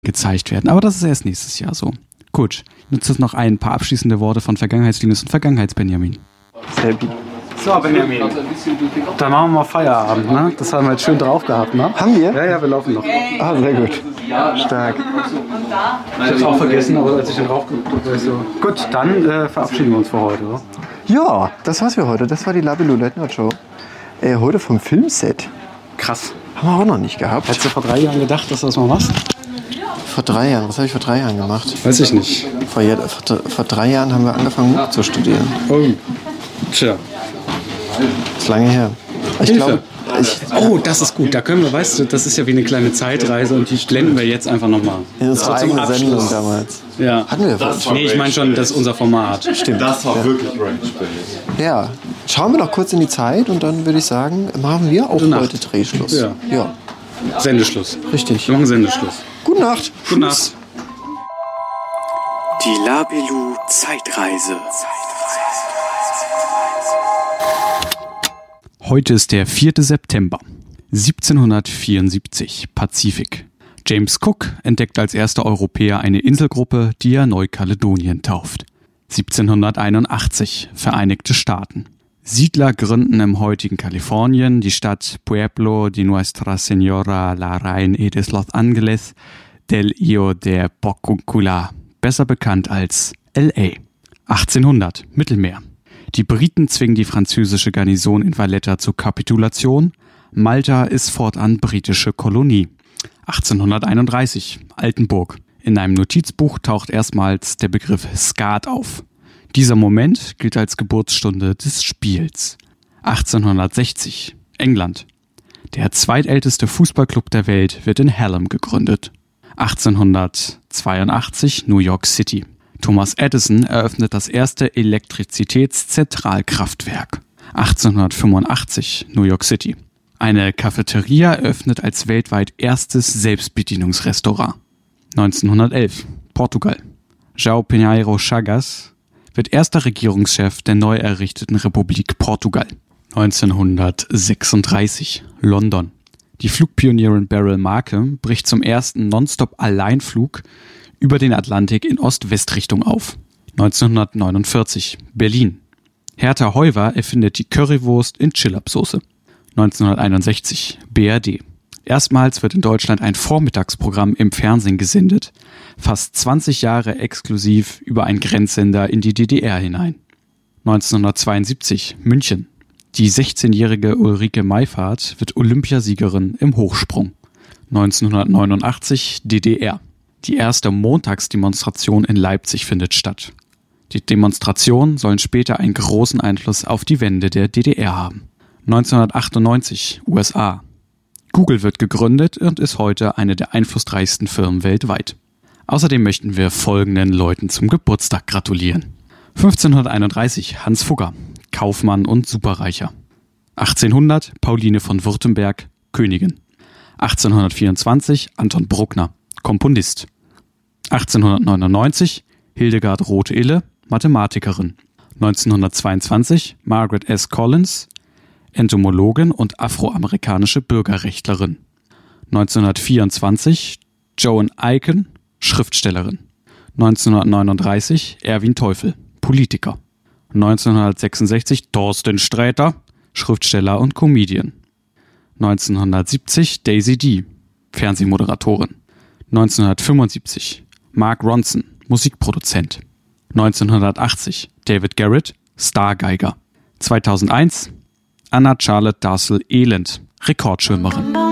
gezeigt werden. Aber das ist erst nächstes Jahr so. Gut, nutze noch ein paar abschließende Worte von Vergangenheitslinus und Vergangenheitsbenjamin. Selby. So, Benjamin, dann machen wir mal Feierabend, ne? Das haben wir jetzt schön drauf gehabt, ne? Haben wir? Ja, wir laufen noch. Ah, sehr gut. Stark. Ich hab's auch vergessen, aber als ich dann draufgeguckt habe, so. Gut, dann verabschieden wir uns für heute, oder? Ja, das war's für heute. Das war die Labelou Late Night Show. Heute vom Filmset. Krass. Haben wir auch noch nicht gehabt. Hättest du vor 3 Jahren gedacht, dass du das mal machst? Vor 3 Jahren? Was habe ich vor 3 Jahren gemacht? Weiß ich nicht. Vor 3 Jahren haben wir angefangen, Buch zu studieren. Oh, tja. Das ist lange her. Ich glaube, oh, das ist gut. Da können wir, weißt du, das ist ja wie eine kleine Zeitreise und die blenden wir jetzt einfach nochmal. in unserer eigenen Sendung damals. Ja. Hatten wir das? Nee, ich meine schon, das ist unser Format. Stimmt. Das war wirklich range-based. Ja. Schauen wir noch kurz in die Zeit und dann würde ich sagen, machen wir auch heute Drehschluss. Ja. Sendeschluss. Richtig. Wir machen Sendeschluss. Gute Nacht. Gute Nacht. Die Labelou Zeitreise. Heute ist der 4. September, 1774, Pazifik. James Cook entdeckt als erster Europäer eine Inselgruppe, die er Neukaledonien tauft. 1781, Vereinigte Staaten. Siedler gründen im heutigen Kalifornien die Stadt Pueblo de Nuestra Señora la Reina de Los Angeles del Rio de Porcuncula, besser bekannt als L.A. 1800, Mittelmeer. Die Briten zwingen die französische Garnison in Valletta zur Kapitulation. Malta ist fortan britische Kolonie. 1831, Altenburg. In einem Notizbuch taucht erstmals der Begriff Skat auf. Dieser Moment gilt als Geburtsstunde des Spiels. 1860, England. Der zweitälteste Fußballclub der Welt wird in Hallam gegründet. 1882, New York City. Thomas Edison eröffnet das erste Elektrizitätszentralkraftwerk. 1885, New York City. Eine Cafeteria eröffnet als weltweit erstes Selbstbedienungsrestaurant. 1911, Portugal. João Pinheiro Chagas wird erster Regierungschef der neu errichteten Republik Portugal. 1936, London. Die Flugpionierin Beryl Markham bricht zum ersten Nonstop-Alleinflug über den Atlantik in Ost-West-Richtung auf. 1949, Berlin. Hertha Heuwer erfindet die Currywurst in Chill-Up-Soße. 1961, BRD. Erstmals wird in Deutschland ein Vormittagsprogramm im Fernsehen gesendet, fast 20 Jahre exklusiv über einen Grenzsender in die DDR hinein. 1972, München. Die 16-jährige Ulrike Meifert wird Olympiasiegerin im Hochsprung. 1989, DDR. Die erste Montagsdemonstration in Leipzig findet statt. Die Demonstrationen sollen später einen großen Einfluss auf die Wende der DDR haben. 1998, USA. Google wird gegründet und ist heute eine der einflussreichsten Firmen weltweit. Außerdem möchten wir folgenden Leuten zum Geburtstag gratulieren. 1531, Hans Fugger, Kaufmann und Superreicher. 1800, Pauline von Württemberg, Königin. 1824, Anton Bruckner, Komponist. 1899, Hildegard Roth-Ille, Mathematikerin. 1922, Margaret S. Collins, Entomologin und afroamerikanische Bürgerrechtlerin. 1924, Joan Aiken, Schriftstellerin. 1939, Erwin Teufel, Politiker. 1966, Thorsten Sträter, Schriftsteller und Comedian. 1970, Daisy D., Fernsehmoderatorin. 1975, Mark Ronson, Musikproduzent. 1980, David Garrett, Stargeiger. 2001, Anna Charlotte Darcel Elend, Rekordschwimmerin.